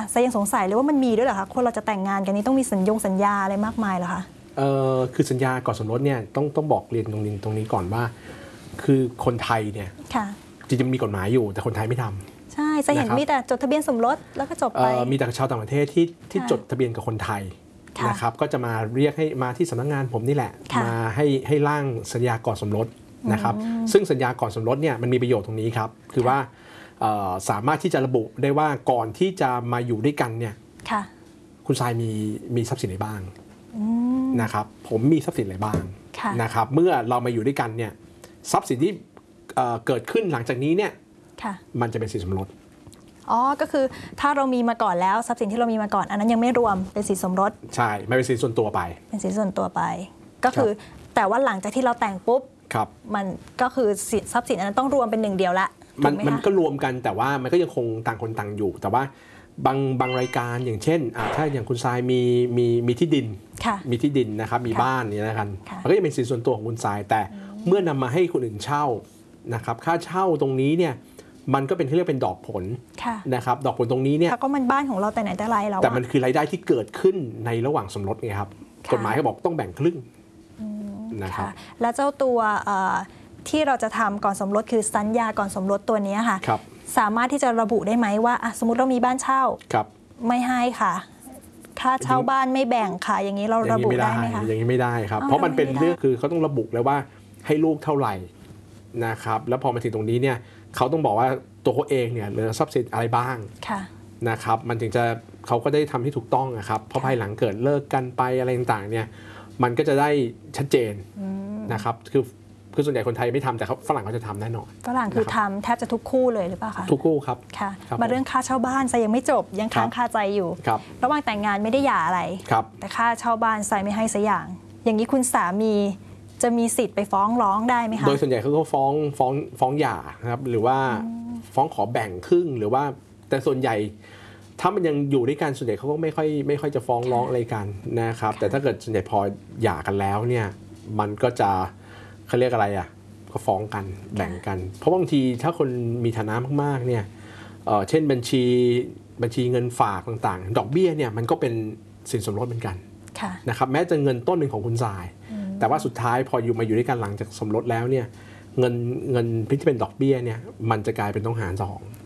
แต่ยังสงสัยเลยว่ามันมีด้วยเหรอคะคนเราจะแต่งงานกันนี้ต้องมีสัญญาอะไรมากมายเหรอคะคือสัญญาก่อนสมรสเนี่ยต้องบอกเรียนตรงนี้ก่อนว่าคือคนไทยเนี่ยจริงๆมีกฎหมายอยู่แต่คนไทยไม่ทำใช่จะเห็นมีแต่จดทะเบียนสมรสแล้วก็จบไปมีแต่ชาวต่างประเทศที่จดทะเบียนกับคนไทยนะครับก็จะมาเรียกให้มาที่สำนักงานผมนี่แหละมาให้ร่างสัญญาก่อนสมรสนะครับซึ่งสัญญาก่อนสมรสเนี่ยมันมีประโยชน์ตรงนี้ครับคือว่าสามารถที่จะระบุได้ว่าก่อนที่จะมาอยู่ด้วยกันเนี่ยคุณทรายมีทรัพย์สินอะไรบ้างนะครับผมมีทรัพย์สินอะไรบ้างนะครับเมื่อเรามาอยู่ด้วยกันเนี่ยทรัพย์สินที่เกิดขึ้นหลังจากนี้เนี่ยมันจะเป็นสินสมรสก็คือถ้าเรามีมาก่อนแล้วทรัพย์สินที่เรามีมาก่อนอันนั้นยังไม่รวมเป็นสินสมรสใช่ไม่เป็นสินส่วนตัวไปเป็นสินส่วนตัวไปก็คือแต่ว่าหลังจากที่เราแต่งปุ๊บมันก็คือทรัพย์สินอันนั้นต้องรวมเป็นหนึ่งเดียวละมันก็รวมกันแต่ว่ามันก็ยังคงต่างคนต่างอยู่แต่ว่าบางรายการอย่างเช่นถ้าอย่างคุณทรายมีที่ดินมีที่ดินนะครับมีบ้านนี่นะครับมันก็จะเป็นสินส่วนตัวของคุณทรายแต่เมื่อนำมาให้คนอื่นเช่านะครับค่าเช่าตรงนี้เนี่ยมันก็เป็นที่เรียกเป็นดอกผลนะครับดอกผลตรงนี้เนี่ยก็มันบ้านของเราแต่ไหนแต่ไรเราแต่มันคือรายได้ที่เกิดขึ้นในระหว่างสมรสไงครับกฎหมายเขาบอกต้องแบ่งครึ่งนะครับแล้วเจ้าตัวที่เราจะทำก่อนสมรสคือสัญญาก่อนสมรสตัวนี้ค่ะสามารถที่จะระบุได้ไหมว่าสมมติเรามีบ้านเช่าไม่ให้ค่ะค่าเช่าบ้านไม่แบ่งค่ะอย่างนี้เราระบุได้ไหมคะอย่างนี้ไม่ได้ครับเพราะมันเป็นเรื่องคือเขาต้องระบุเลยว่าให้ลูกเท่าไหร่นะครับแล้วพอมาถึงตรงนี้เนี่ยเขาต้องบอกว่าตัวเขาเองเนี่ยเหลือทรัพย์สินอะไรบ้างนะครับมันถึงจะเขาก็ได้ทำที่ถูกต้องนะครับเพราะภายหลังเกิดเลิกกันไปอะไรต่างๆเนี่ยมันก็จะได้ชัดเจนนะครับคือส่วนใหญ่คนไทยไม่ทำแต่ฝรั่งเขาจะทำแน่นอนฝรั่งคือทำแทบจะทุกคู่เลยหรือเปล่าคะทุกคู่ครับค่ะมาเรื่องค่าเช่าบ้านไซยังไม่จบยังค้างคาใจอยู่ระหว่างแต่งงานไม่ได้หย่าอะไรแต่ค่าเช่าบ้านไซไม่ให้สักอย่างนี้คุณสามีจะมีสิทธิ์ไปฟ้องร้องได้ไหมคะโดยส่วนใหญ่เขาก็ฟ้องหย่านะครับหรือว่าฟ้องขอแบ่งครึ่งหรือว่าแต่ส่วนใหญ่ถ้ามันยังอยู่ด้วยกันส่วนใหญ่เขาก็ไม่ค่อยจะฟ้องร้องอะไรกันนะครับแต่ถ้าเกิดส่วนใหญ่พอหย่ากันแล้วเนี่ยมันก็จะเขาเรียกอะไรก็ฟ้องกันแบ่งกันเพราะบางทีถ้าคนมีฐานะมากๆเนี่ยเช่นบัญชีเงินฝากต่างๆดอกเบี้ยเนี่ยมันก็เป็นสินสมรสเหมือนกันนะครับแม้จะเงินต้นหนึ่งของคุณทรายแต่ว่าสุดท้ายพอมาอยู่ด้วยกันหลังจากสมรสแล้วเนี่ยเงินที่เป็นดอกเบี้ยเนี่ยมันจะกลายเป็นต้องหาร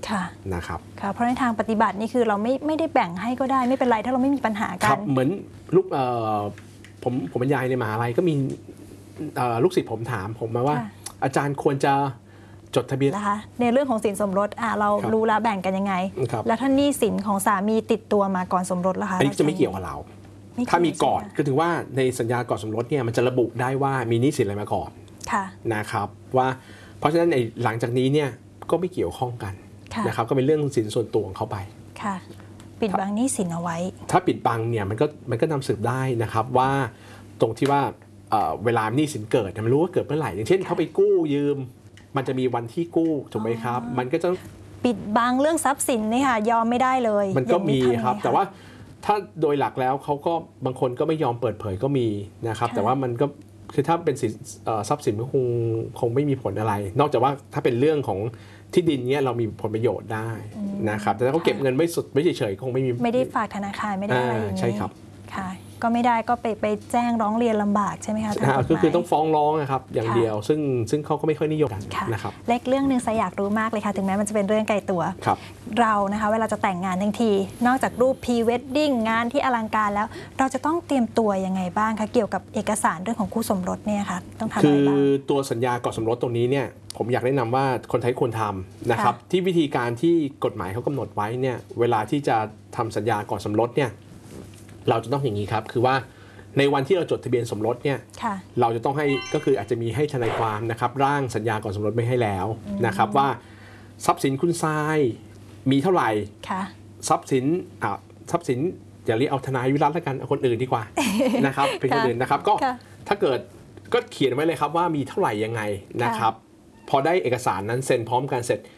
2นะครับเพราะในทางปฏิบัตินี่คือเราไม่ได้แบ่งให้ก็ได้ไม่เป็นไรถ้าเราไม่มีปัญหากันเหมือนลูกผมบรรยายในมหาลัยก็มีลูกศิษย์ผมถามผมมาว่าอาจารย์ควรจะจดทะเบียนนะคะในเรื่องของสินสมรสเรารู้แล้วแบ่งกันยังไงแล้วถ้าหนี้สินของสามีติดตัวมาก่อนสมรสล่ะคะอันนี้จะไม่เกี่ยวกับเราถ้ามีก่อนก็ถือว่าในสัญญาก่อนสมรสเนี่ยมันจะระบุได้ว่ามีหนี้สินอะไรมาก่อนนะครับว่าเพราะฉะนั้นหลังจากนี้เนี่ยก็ไม่เกี่ยวข้องกันนะครับก็เป็นเรื่องสินส่วนตัวของเขาไปปิดบังหนี้สินเอาไว้ถ้าปิดบังเนี่ยมันก็นำสืบได้นะครับว่าตรงที่ว่าเวลาหนี้สินเกิดมันรู้ว่าเกิดเมื่อไหร่อย่างเช่นเขาไปกู้ยืมมันจะมีวันที่กู้ถูกไหมครับมันก็จะปิดบังเรื่องทรัพย์สินนี่ค่ะยอมไม่ได้เลยมันก็มีครับแต่ว่าถ้าโดยหลักแล้วเขาก็บางคนก็ไม่ยอมเปิดเผยก็มีนะครับแต่ว่ามันก็คือถ้าเป็นทรัพย์สินก็คงไม่มีผลอะไรนอกจากว่าถ้าเป็นเรื่องของที่ดินเนี้ยเรามีผลประโยชน์ได้นะครับแต่ถ้าเขาเก็บเงินไม่เฉยๆคงไม่ได้ฝากธนาคารไม่ได้อะไรอย่างนี้ใช่ครับค่ะก็ไม่ได้ก็ไปแจ้งร้องเรียนลำบากใช่ไหมคะคือต้องฟ้องร้องนะครับอย่างเดียวซึ่งเขาก็ไม่ค่อยนิยมกันนะครับเล็กเรื่องนึงอยากรู้มากเลยค่ะถึงแม้มันจะเป็นเรื่องไกลตัวเรานะคะเวลาจะแต่งงานทั้งทีนอกจากรูปพรีเวดดิ้งงานที่อลังการแล้วเราจะต้องเตรียมตัวยังไงบ้างคะเกี่ยวกับเอกสารเรื่องของคู่สมรสเนี่ยค่ะต้องทำอะไรบ้างคือตัวสัญญาก่อนสมรสตรงนี้เนี่ยผมอยากแนะนำว่าคนไทยควรทำนะครับที่วิธีการที่กฎหมายเขากำหนดไว้เนี่ยเวลาที่จะทำสัญญาก่อนสมรสเนี่ยเราจะต้องอย่างนี้ครับคือว่าในวันที่เราจดทะเบียนสมรสเนี่ยเราจะต้องให้ก็คืออาจจะมีให้ทนายความนะครับร่างสัญญาก่อนสมรสไม่ให้แล้วนะครับว่าทรัพย์สินคุณทรายมีเท่าไหร่ทรัพย์สินอย่าเรียกเอาทนายวิรัตแล้วกันเอาคนอื่นดีกว่านะครับเป็นคนอื่นนะครับก็ถ้าเกิดก็เขียนไว้เลยครับว่ามีเท่าไหร่ยังไงนะครับพอได้เอกสารนั้นเซ็นพร้อมกันเสร็จ